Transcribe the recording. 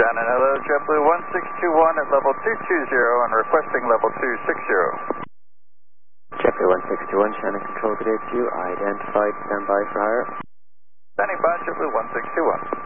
Shannon, hello, JetBlue 1621 at level 220 and requesting level 260. JetBlue 1621, Shannon Control, good day to you. Identified, stand by for hire. Standing by, JetBlue 1621.